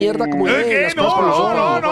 mierda como ¿Qué? las cosas como son.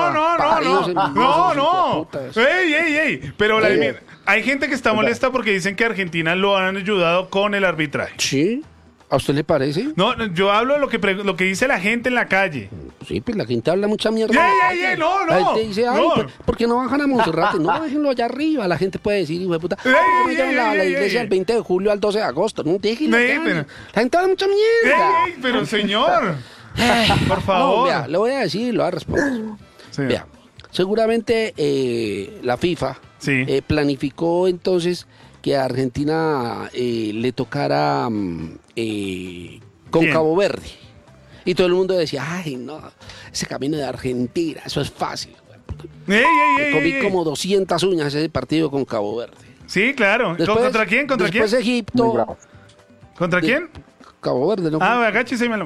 No. Ey. Pero Vladimir, hay gente que está molesta porque dicen que Argentina lo han ayudado con el arbitraje. ¿Sí? ¿A usted le parece? No, yo hablo de lo que dice la gente en la calle. Sí, pues la gente habla mucha mierda. No. La gente dice, ay, ¿por qué no bajan a Monserrate? No, déjenlo allá arriba. La gente puede decir, hijo de puta, ¿cómo llevan la iglesia del 20 de julio al 12 de agosto? No, déjenlo allá. pero- La gente habla mucha mierda. Pero señor, por No, favor. vea, le voy a decir, lo voy a responder. Sí. Vea, seguramente la FIFA Sí. planificó entonces que a Argentina le tocara con Bien. Cabo Verde. Y todo el mundo decía, ay, no, ese camino de Argentina, eso es fácil. Me comí como 200 uñas ese partido con Cabo Verde. Sí, claro. ¿Contra quién? Después Muy Egipto. bravo. ¿Contra quién? Cabo Verde, ¿no? Agáchese y me lo...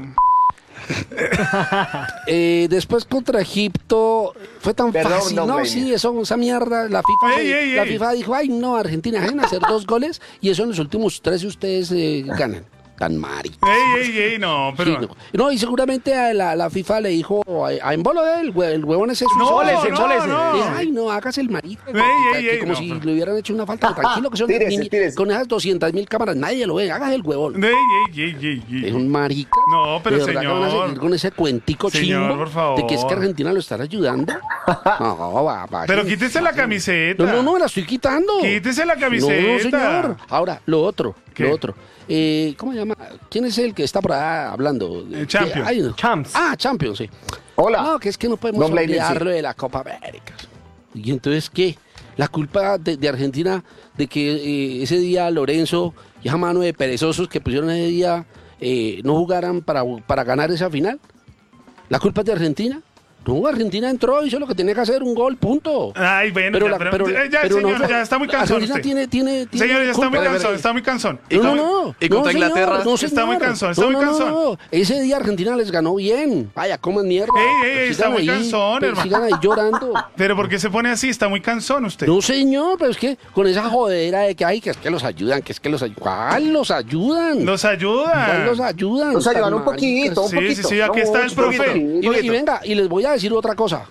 Después contra Egipto fue tan Perdón, fácil. don No, Vladimir. sí, esa mierda. La FIFA, la Ey. FIFA dijo, ay, no, Argentina, dejen hacer 2 goles y eso en los últimos 13 ustedes ganan. Tan marica. Ey, no, pero... Sí, no, y seguramente a la FIFA le dijo a Embolo el huevón ese No, suizo. no. Dije, ay, no, hágase el marica. Ey, como no, si pero- le hubieran hecho una falta. Tranquilo, que son Tírese. con esas 200.000 cámaras, nadie lo ve. Hágase el huevón. Ey. Es un marica. No, pero ¿De verdad que van a señor. seguir con ese cuentico Señor, chimbo por favor. de que es que Argentina lo estará ayudando? No, va. Pero sí. quítese la camiseta. No, me la estoy quitando. Quítese la No, camiseta. señor. Ahora, lo otro. ¿Qué? ¿Cómo se llama? ¿Quién es el que está por ahí hablando? Champions. Ay, no. Champs. Champions, sí. Hola. No, que es que no podemos Don Vladimir, olvidarlo de la Copa América. ¿Y entonces qué? La culpa de Argentina de que ese día Lorenzo y esa mano de perezosos que pusieron ese día no jugaran para ganar esa final. ¿La culpa es de Argentina? No, Argentina entró, hizo lo que tenía que hacer, un gol, punto. Ay, bueno, Pero señor, nosotros- ya está muy cansón Argentina usted. tiene Señor, ya está muy culpa. cansón, está muy cansón. ¿Y No, con- no. y contra no, Inglaterra? señor, no, Está señor. muy cansón, está muy cansón. No. Ese día Argentina les ganó bien. Vaya, coman mierda. Ey, está muy cansón, hermano. Sigan ahí llorando. Pero ¿por qué se pone así? Está muy cansón usted. No, señor, pero es que con esa jodera de que hay, que es que los ayudan, que es que los ayudan. ¿Cuál los ayudan? Los ¿Cuál ayudan. los ayudan? Nos ayudan un Tan poquito, un maricas. Sí, poquito. aquí está el profe. Y venga, y les voy a decir otra cosa.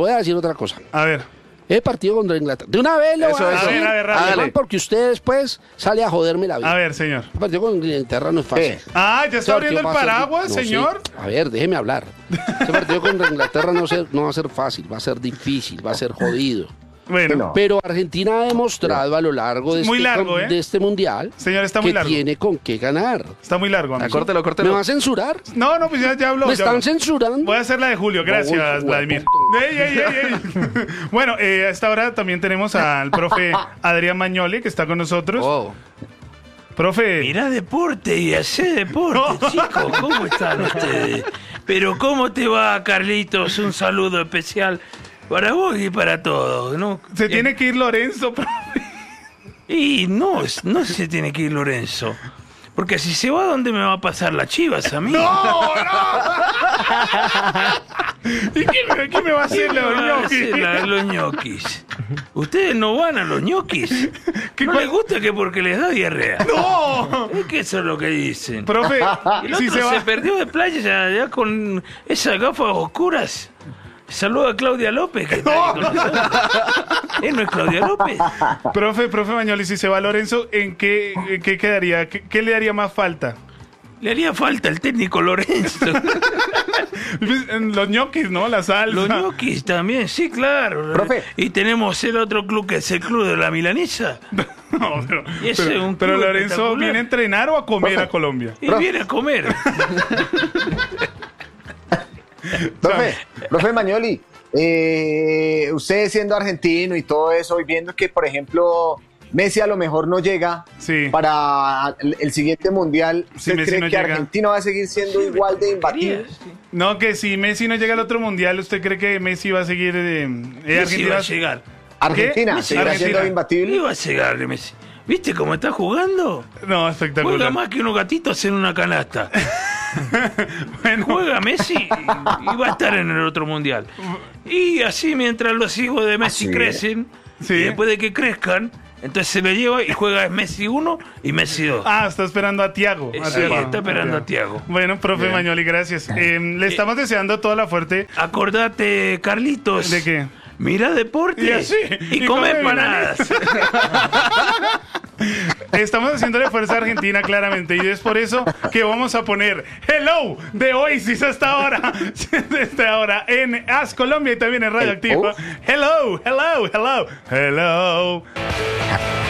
A ver. El partido contra Inglaterra. De una vez le voy Eso, a eso. decir. A ver, rápido. Además, porque usted después sale a joderme la vida. A ver, señor. El partido contra Inglaterra no es fácil. Ah, ya está Ese partido abriendo el va a ser paraguas, no, sí. señor. A ver, déjeme hablar. Ese partido contra Inglaterra no va a ser fácil, va a ser difícil, va a ser jodido. Bueno, No. Pero Argentina ha demostrado a lo largo de, Muy largo, de este mundial Señor, está muy que largo. tiene con qué ganar. Está muy largo, amigo. Córtelo. ¿Me va a censurar? No, pues ya habló. ¿Me ya están habló. censurando? Voy a hacer la de Julio, gracias, Uy, Vladimir. hueputa. Ey. Bueno, a esta hora también tenemos al profe Adrián Magnoli, que está con nosotros. Oh. Profe, Mirá deporte y hacé deporte, chicos. ¿Cómo están ustedes? Pero ¿cómo te va, Carlitos? Un saludo especial para vos y para todos, ¿no? se tiene que ir Lorenzo, profe. Y no se tiene que ir Lorenzo. Porque si se va, ¿dónde me va a pasar las chivas a mí? ¡No! ¿Y qué me va a hacer ¿Qué me van a la hacer los ñoquis? ¿Ustedes no van a los ñoquis? ¿No les gusta que porque les da diarrea? ¡No! Es que eso es lo que dicen. Profe, Y el si otro se se va... perdió de playa ya con esas gafas oscuras. Saluda a Claudia López, que está ahí con nosotros. ¿No es Claudia López? Profe Magnoli, si se va Lorenzo, ¿en qué quedaría? ¿Qué le haría más falta? Le haría falta el técnico Lorenzo. Los ñoquis, ¿no? La salsa. Los ñoquis también, sí, claro. Profe. Y tenemos el otro club que es el club de la milanesa. No, Y ese es un pero club Lorenzo espectacular. viene a entrenar o a comer Profe. a Colombia. Y viene a comer. Profe Magnoli, usted siendo argentino y todo eso, y viendo que, por ejemplo, Messi a lo mejor no llega Sí. para el siguiente mundial, Si ¿usted Messi cree no que llega. Argentina va a seguir siendo igual de imbatible? No, que si Messi no llega al otro mundial, ¿usted cree que Messi va a seguir? Messi va a llegar. Argentina ¿Qué? seguirá Argentina. siendo imbatible. Iba a llegar Messi. ¿Viste cómo está jugando? No, Juega espectacular. más que unos gatitos en una canasta. Bueno, Juega Messi y va a estar en el otro mundial. Y así mientras los hijos de Messi Así es. crecen, Sí. y después de que crezcan, Entonces se lo lleva y juega Messi 1 y Messi 2. Ah, está esperando a Tiago. Sí, está esperando a Tiago. Bueno, profe Mañoli, gracias. Le estamos deseando toda la fuerte. Acordate, Carlitos. ¿De qué? Mira deporte Y así, y y come come empanadas. Estamos haciéndole fuerza a Argentina, claramente, y es por eso que vamos a poner Hello de Oasis hasta ahora, en As Colombia y también en Radio Activa. Hello, hello, hello, hello.